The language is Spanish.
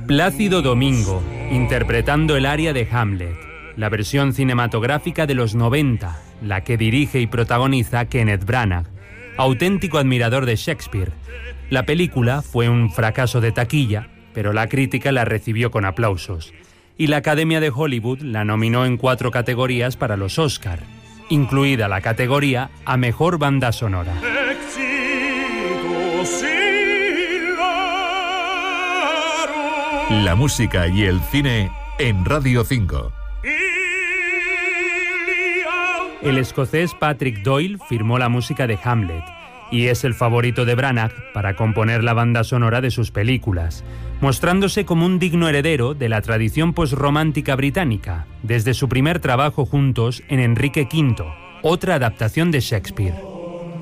Plácido Domingo, interpretando el aria de Hamlet, la versión cinematográfica de los 90, la que dirige y protagoniza Kenneth Branagh, auténtico admirador de Shakespeare. La película fue un fracaso de taquilla, pero la crítica la recibió con aplausos. Y la Academia de Hollywood la nominó en 4 categorías para los Oscar, incluida la categoría a Mejor Banda Sonora. La música y el cine en Radio 5. El escocés Patrick Doyle firmó la música de Hamlet y es el favorito de Branagh para componer la banda sonora de sus películas, mostrándose como un digno heredero de la tradición posromántica británica, desde su primer trabajo juntos en Enrique V, otra adaptación de Shakespeare.